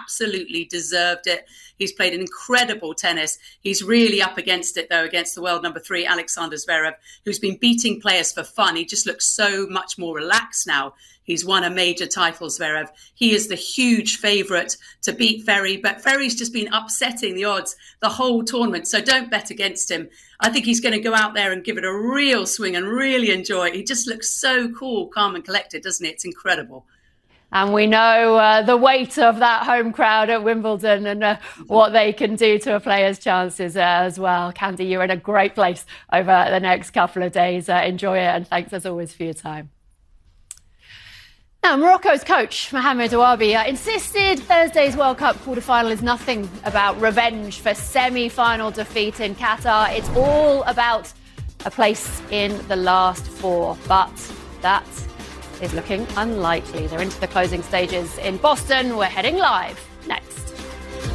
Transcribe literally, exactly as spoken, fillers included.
absolutely deserved it. He's played incredible tennis. He's really up against it, though, against the world number three, Alexander Zverev, who's been beating players for fun. He just looks so much more relaxed now. He's won a major title, Zverev. He is the huge favourite to beat Ferry, but Ferry's just been upsetting the odds the whole tournament, so don't bet against him. I think he's going to go out there and give it a real swing and really enjoy it. He just looks so cool, calm and collected, doesn't he? It's incredible. And we know uh, the weight of that home crowd at Wimbledon and uh, what they can do to a player's chances uh, as well. Candy, you're in a great place over the next couple of days. Uh, enjoy it, and thanks as always for your time. Now, Morocco's coach, Mohamed Ouabi, uh, insisted Thursday's World Cup quarter-final is nothing about revenge for semi-final defeat in Qatar. It's all about a place in the last four. But that is looking unlikely. They're into the closing stages in Boston. We're heading live next.